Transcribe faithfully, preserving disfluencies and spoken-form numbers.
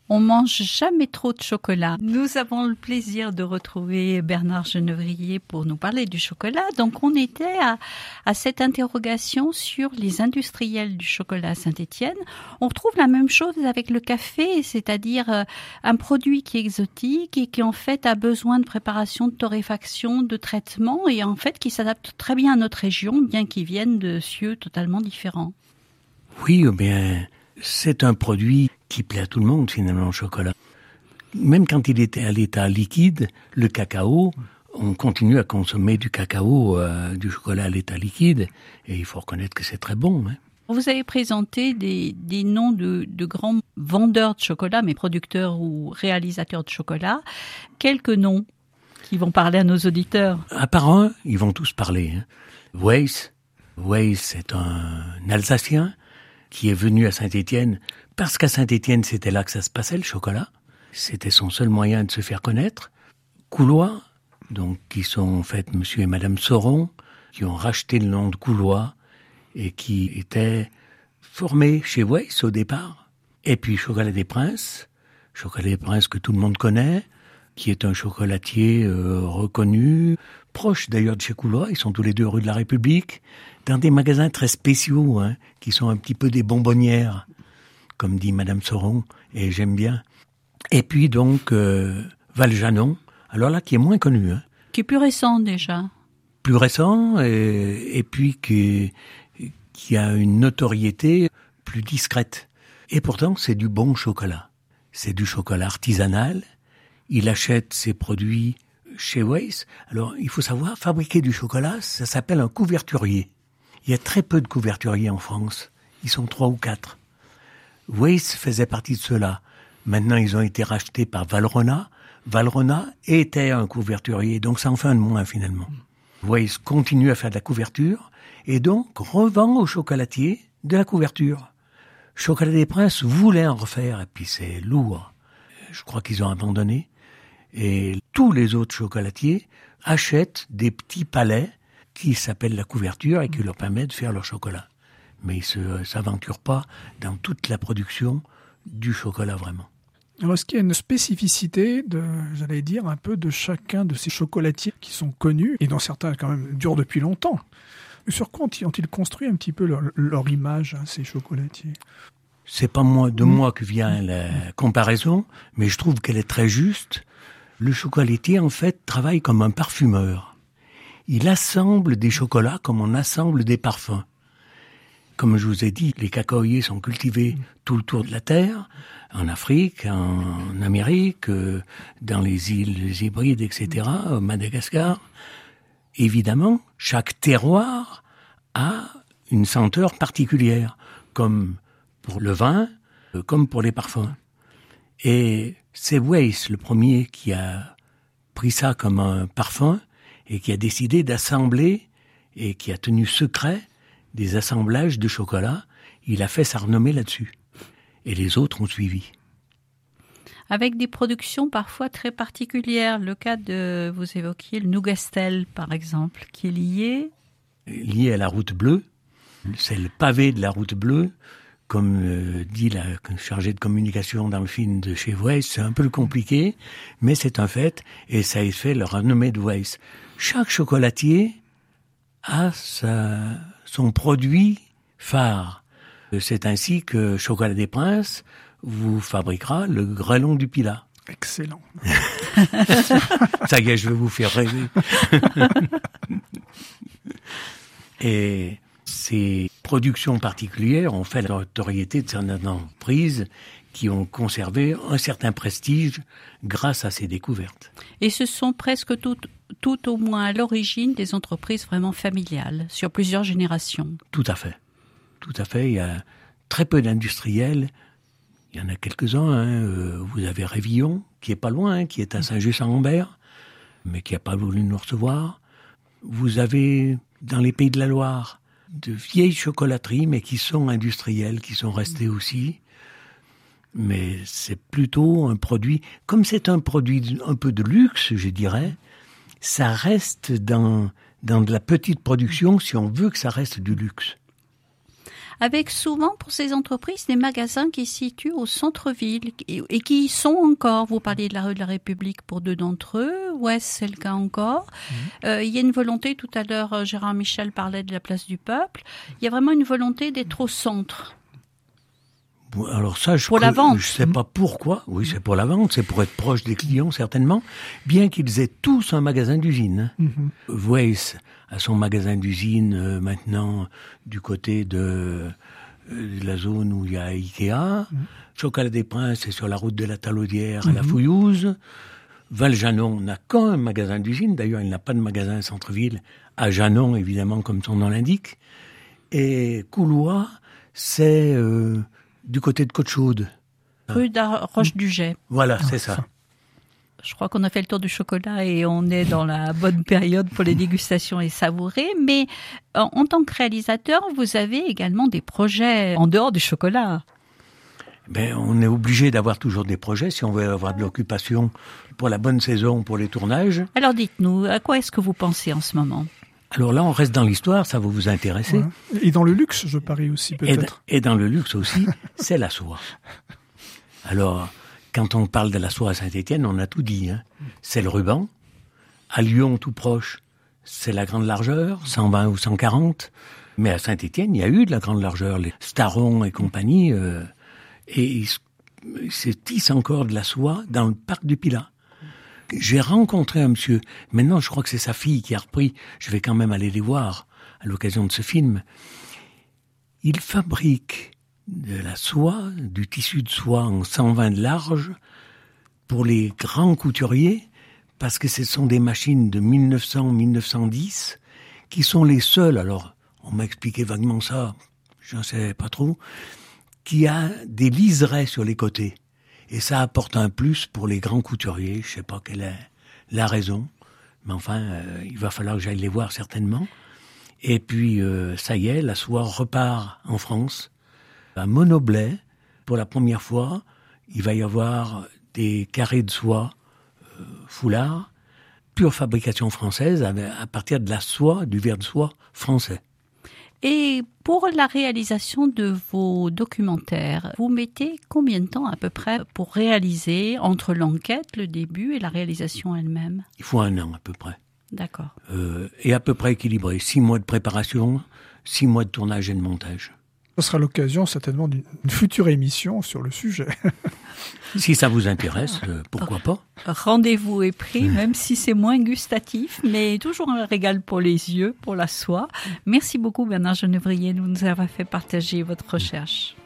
On mange jamais trop de chocolat. Nous avons le plaisir de retrouver Bernard Genevrier pour nous parler du chocolat. Donc, on était à, à cette interrogation sur les industriels du chocolat à Saint-Étienne. On retrouve la même chose avec le café, c'est-à-dire euh, un produit qui est exotique et qui, en fait, a besoin de préparation, de torréfaction, de traitement et, en fait, qui s'adapte très bien à notre région, bien qu'il vienne de cieux totalement différents. Oui, ou bien, c'est un produit qui plaît à tout le monde, finalement, le chocolat. Même quand il était à l'état liquide, le cacao, on continue à consommer du cacao, euh, du chocolat à l'état liquide, et il faut reconnaître que c'est très bon. Hein. Vous avez présenté des, des noms de, de grands vendeurs de chocolat, mais producteurs ou réalisateurs de chocolat. Quelques noms qui vont parler à nos auditeurs. À part un, ils vont tous parler. Hein. Weiss, Weiss, c'est un Alsacien qui est venu à Saint-Étienne parce qu'à Saint-Étienne, c'était là que ça se passait, le chocolat. C'était son seul moyen de se faire connaître. Coulois, donc qui sont en fait monsieur et madame Sauron, qui ont racheté le nom de Coulois et qui étaient formés chez Weiss au départ. Et puis Chocolat des Princes, Chocolat des Princes que tout le monde connaît, qui est un chocolatier euh, reconnu, proche d'ailleurs de chez Coulois, ils sont tous les deux rue de la République, dans des magasins très spéciaux, hein, qui sont un petit peu des bonbonnières, comme dit madame Sauron, et j'aime bien. Et puis donc, euh, Valjanon, alors là, qui est moins connu. Hein. Qui est plus récent déjà. Plus récent, et, et puis qui, qui a une notoriété plus discrète. Et pourtant, c'est du bon chocolat. C'est du chocolat artisanal. Il achète ses produits chez Weiss. Alors, il faut savoir, fabriquer du chocolat, ça s'appelle un couverturier. Il y a très peu de couverturiers en France. Ils sont trois ou quatre. Weiss faisait partie de ceux-là. Maintenant, ils ont été rachetés par Valrhona. Valrhona était un couverturier, donc ça en fait un de moins, finalement. Weiss continue à faire de la couverture, et donc revend aux chocolatiers de la couverture. Chocolat des Princes voulait en refaire, et puis c'est lourd. Je crois qu'ils ont abandonné. Et tous les autres chocolatiers achètent des petits palets qui s'appellent la couverture et qui leur permettent de faire leur chocolat. Mais ils ne s'aventurent pas dans toute la production du chocolat vraiment. Alors, est-ce qu'il y a une spécificité, de, j'allais dire, un peu de chacun de ces chocolatiers qui sont connus, et dont certains quand même durent depuis longtemps? Sur quoi ont-ils construit un petit peu leur, leur image, hein, ces chocolatiers? C'est pas moi, de moi que vient la comparaison, mais je trouve qu'elle est très juste. Le chocolatier, en fait, travaille comme un parfumeur. Il assemble des chocolats comme on assemble des parfums. Comme je vous ai dit, les cacaoyers sont cultivés tout le tour de la Terre, en Afrique, en Amérique, dans les îles Hébrides, et cetera, au Madagascar. Évidemment, chaque terroir a une senteur particulière, comme pour le vin, comme pour les parfums. Et c'est Weiss, le premier, qui a pris ça comme un parfum et qui a décidé d'assembler et qui a tenu secret des assemblages de chocolat. Il a fait sa renommée là-dessus. Et les autres ont suivi. Avec des productions parfois très particulières. Le cas de, vous évoquiez le Nougastel, par exemple, qui est lié... Lié à la route bleue. C'est le pavé de la route bleue. Comme euh, dit la chargée de communication dans le film de chez Weiss, c'est un peu compliqué, mais c'est un fait, et ça a fait la renommée de Weiss. Chaque chocolatier a sa, son produit phare. C'est ainsi que Chocolat des Princes vous fabriquera le grêlon du Pilat. Excellent. Ça y est, je vais vous faire rêver. Et ces productions particulières ont fait la notoriété de certaines entreprises qui ont conservé un certain prestige grâce à ces découvertes. Et ce sont presque toutes, tout au moins à l'origine des entreprises vraiment familiales, sur plusieurs générations. Tout à fait. Tout à fait. Il y a très peu d'industriels. Il y en a quelques-uns. Hein. Vous avez Révillon, qui est pas loin, hein, qui est à Saint-Just-en-Rambert, mais qui n'a pas voulu nous recevoir. Vous avez, dans les Pays de la Loire, de vieilles chocolateries, mais qui sont industrielles, qui sont restées aussi. Mais c'est plutôt un produit, comme c'est un produit un peu de luxe, je dirais, ça reste dans, dans de la petite production si on veut que ça reste du luxe. avec souvent pour ces entreprises des magasins qui se situent au centre-ville et, et qui y sont encore. Vous parliez de la rue de la République pour deux d'entre eux, Ouest c'est le cas encore. Mmh. Euh, il y a une volonté, tout à l'heure Gérard Michel parlait de la place du Peuple, il y a vraiment une volonté d'être au centre. Alors ça, je pour la vente. Je sais pas pourquoi. Oui, c'est pour la vente, c'est pour être proche des clients certainement. Bien qu'ils aient tous un magasin d'usine. Mm-hmm. Weiss a son magasin d'usine euh, maintenant du côté de, euh, de la zone où il y a Ikea. Mm-hmm. Chocolat des Princes est sur la route de la Talaudière à mm-hmm. la Fouillouse. Valjanon n'a qu'un magasin d'usine. D'ailleurs, il n'a pas de magasin centre-ville à Janon, évidemment, comme son nom l'indique. Et Coulois, c'est euh, du côté de Côte-Chaude. Rue d'Arroche-du-Jet. Voilà, c'est ça. Je crois qu'on a fait le tour du chocolat et on est dans la bonne période pour les dégustations et savourer. Mais en, en tant que réalisateur, vous avez également des projets en dehors du chocolat. Ben, on est obligé d'avoir toujours des projets si on veut avoir de l'occupation pour la bonne saison, pour les tournages. Alors dites-nous, à quoi est-ce que vous pensez en ce moment ? Alors là, on reste dans l'histoire, ça va vous intéresser. Ouais. Et dans le luxe, je parie aussi peut-être. Et, et dans le luxe aussi, c'est la soie. Alors, quand on parle de la soie à Saint-Étienne, on a tout dit. Hein. C'est le ruban. À Lyon, tout proche, c'est la grande largeur, cent vingt ou cent quarante. Mais à Saint-Étienne, il y a eu de la grande largeur. Les Staron et compagnie... Euh, et ils se tissent encore de la soie dans le parc du Pilat. J'ai rencontré un monsieur, maintenant je crois que c'est sa fille qui a repris, je vais quand même aller les voir à l'occasion de ce film. Il fabrique de la soie, du tissu de soie en cent vingt de large pour les grands couturiers, parce que ce sont des machines de mille neuf cents à mille neuf cent dix qui sont les seules, alors on m'a expliqué vaguement ça, je ne sais pas trop, qui a des liserets sur les côtés. Et ça apporte un plus pour les grands couturiers. Je sais pas quelle est la raison. Mais enfin, euh, il va falloir que j'aille les voir certainement. Et puis, euh, ça y est, la soie repart en France. À Monoblet, pour la première fois, il va y avoir des carrés de soie euh, foulard, pure fabrication française, à partir de la soie, du ver de soie français. Et pour la réalisation de vos documentaires, vous mettez combien de temps à peu près pour réaliser entre l'enquête, le début et la réalisation elle-même ? Il faut un an à peu près. D'accord. Euh, et à peu près équilibré. Six mois de préparation, six mois de tournage et de montage. Ce sera l'occasion certainement d'une future émission sur le sujet. Si ça vous intéresse, euh, pourquoi pas ? Rendez-vous est pris, même si c'est moins gustatif, mais toujours un régal pour les yeux, pour la soie. Merci beaucoup Bernard Genevrier de nous avoir fait partager votre recherche.